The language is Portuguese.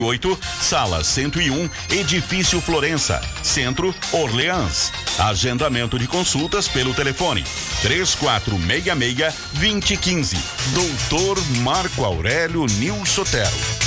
8, sala 101, edifício Florença, Centro, Orleans. Agendamento de consultas pelo telefone 3466-2015. Doutor Marco Aurélio Nil Sotero.